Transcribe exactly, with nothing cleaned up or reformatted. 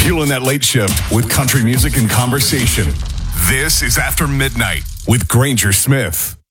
Fueling that late shift with country music and conversation. This is After Midnight with Granger Smith.